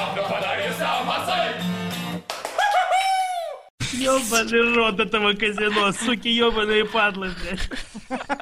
Ёбаный рот этого казино, суки, ёбаные падлы, блядь.